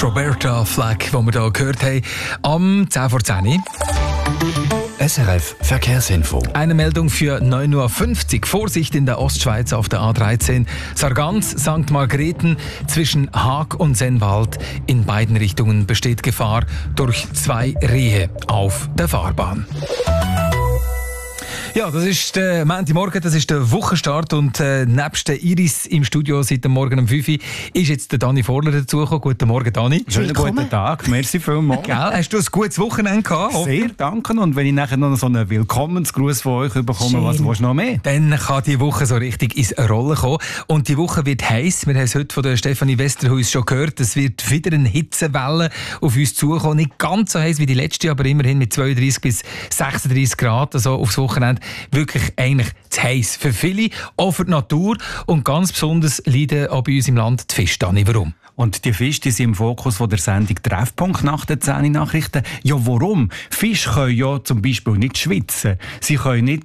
Roberta Flack, die wir hier gehört haben, am 10 vor 10. SRF Verkehrsinfo. Eine Meldung für 9.50 Uhr. Vorsicht in der Ostschweiz auf der A13. Sargans, St. Margrethen zwischen Haag und Sennwald. In beiden Richtungen besteht Gefahr durch 2 Rehe auf der Fahrbahn. Ja, das ist der Montagmorgen, das ist der Wochenstart und nebst der Iris im Studio seit dem Morgen um 5 Uhr ist jetzt der Dani Vorler dazugekommen. Guten Morgen, Dani. Schönen guten Tag, merci vielmals. Hast du ein gutes Wochenende gehabt? Sehr, danke. Und wenn ich nachher noch so einen Willkommensgruß von euch bekomme, was willst du noch mehr? Dann kann die Woche so richtig ins Rollen kommen. Und die Woche wird heiß. Wir haben es heute von der Stefanie Westerhuis schon gehört. Es wird wieder eine Hitzewelle auf uns zukommen. Nicht ganz so heiß wie die letzte, aber immerhin mit 32 bis 36 Grad also aufs Wochenende. Wirklich eigentlich zu heiß für viele, auch für die Natur. Und ganz besonders leiden auch bei uns im Land die Fische. Dani, warum? Und die Fische, die sind im Fokus von der Sendung Treffpunkt nach den 10 Nachrichten. Ja, warum? Fische können ja zum Beispiel nicht schwitzen. Sie können nicht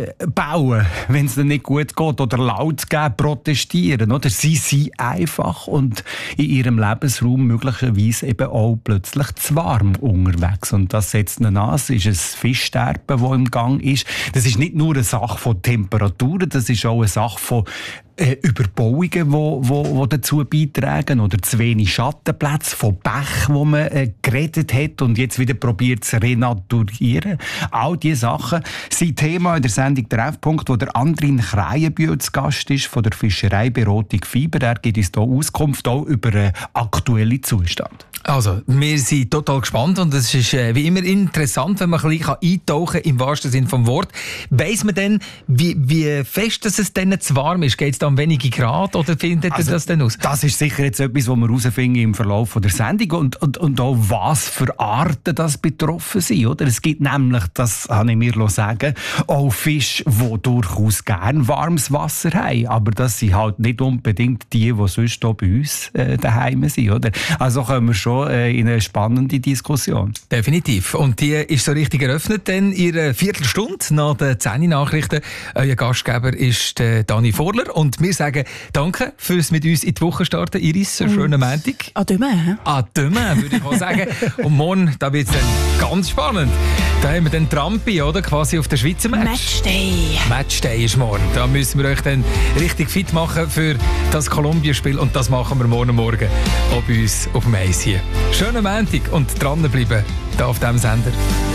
bauen, wenn es ihnen nicht gut geht. Oder laut geben, protestieren. Oder? Sie sind einfach und in ihrem Lebensraum möglicherweise eben auch plötzlich zu warm unterwegs. Und das setzt ihnen an. Es ist ein Fischsterben, das im Gang ist. Das ist nicht nur eine Sache von Temperaturen, das ist auch eine Sache von Überbauungen, die dazu beitragen, oder zu wenig Schattenplätze, von Bächen, wo man geredet hat und jetzt wieder probiert zu renaturieren. All diese Sachen sind Thema in der Sendung Treffpunkt, wo der Andrin Kreienbühl zu Gast ist, von der Fischereiberatung Fiber. Er gibt uns hier Auskunft auch über den aktuellen Zustand. Also, wir sind total gespannt und es ist wie immer interessant, wenn man ein bisschen eintauchen kann, im wahrsten Sinne des Wortes. Weiss man denn, wie fest dass es denn zu warm ist? Geht es da um wenige Grad oder findet ihr das denn aus? Das ist sicher jetzt etwas, was wir herausfinden im Verlauf der Sendung und auch was für Arten das betroffen sind. Oder? Es gibt nämlich, das habe ich mir sagen, auch Fische, die durchaus gern warmes Wasser haben. Aber das sind halt nicht unbedingt die sonst hier bei uns daheim sind. Oder? Also kommen wir schon in eine spannende Diskussion. Definitiv. Und die ist so richtig eröffnet, denn in einer Viertelstunde nach den 10 Nachrichten. Euer Gastgeber ist Dani Vorler und wir sagen danke fürs mit uns in die Woche starten. Iris, einen schönen Montag. À demain. À demain, würde ich mal sagen. Und morgen, da wird es dann ganz spannend. Da haben wir den Trampi, oder? Quasi auf der Schweizer Matchday. Matchday ist morgen. Da müssen wir euch dann richtig fit machen für das Kolumbien-Spiel und das machen wir morgen auch bei uns auf dem Eis hier. Schönen Montag und dranbleiben hier auf diesem Sender.